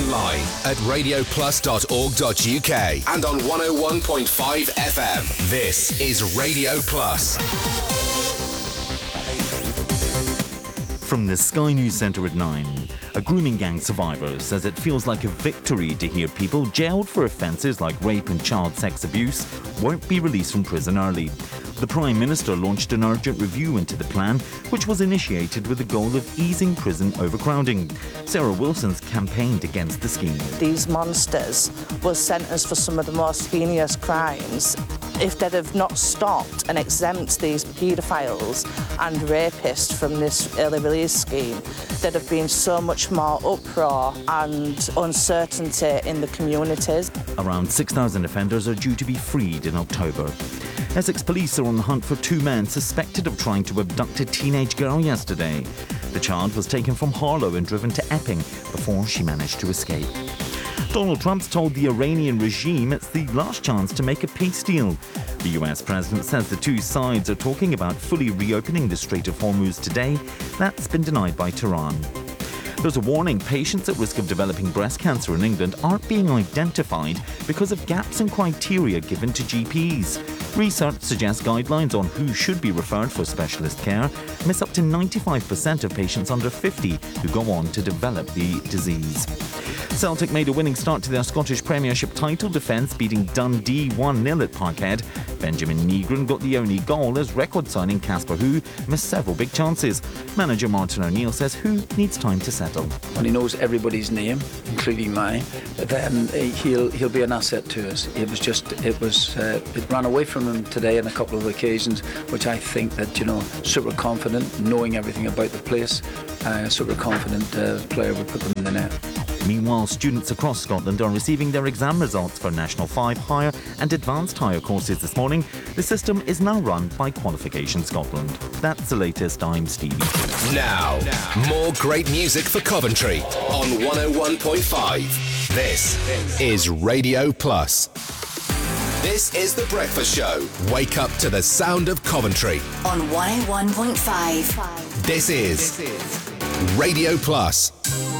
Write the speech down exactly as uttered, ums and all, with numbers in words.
online at radio plus dot org dot u k and on one oh one point five F M. This is Radio Plus. From the Sky News Centre at nine, a grooming gang survivor says it feels like a victory to hear people jailed for offences like rape and child sex abuse won't be released from prison early. The Prime Minister launched an urgent review into the plan, which was initiated with the goal of easing prison overcrowding. Sarah Wilson's campaigned against the scheme. These monsters were sentenced for some of the most heinous crimes. If they'd have not stopped and exempt these paedophiles and rapists from this early release scheme, there'd have been so much more uproar and uncertainty in the communities. Around six thousand offenders are due to be freed in October. Essex police are on the hunt for two men suspected of trying to abduct a teenage girl yesterday. The child was taken from Harlow and driven to Epping before she managed to escape. Donald Trump's told the Iranian regime it's the last chance to make a peace deal. The U S president says the two sides are talking about fully reopening the Strait of Hormuz today. That's been denied by Tehran. There's a warning: patients at risk of developing breast cancer in England aren't being identified because of gaps in criteria given to G Ps. Research suggests guidelines on who should be referred for specialist care miss up to ninety-five percent of patients under fifty who go on to develop the disease. Celtic made a winning start to their Scottish Premiership title defence, beating Dundee one nil at Parkhead. Benjamin Negron got the only goal as record signing Casper Hu missed several big chances. Manager Martin O'Neill says Hu needs time to settle. When he knows everybody's name, including mine, then he'll he'll be an asset to us. It was just it was uh, it ran away from him today on a couple of occasions, which I think that, you know, super confident, knowing everything about the place, uh, super confident uh, player would put them in the net. Meanwhile, students across Scotland are receiving their exam results for National five Higher and Advanced Higher courses this morning. The system is now run by Qualification Scotland. That's the latest. I'm Stevie. Now, more great music for Coventry on one oh one point five. This is Radio Plus. This is The Breakfast Show. Wake up to the sound of Coventry on one oh one point five. This is Radio Plus.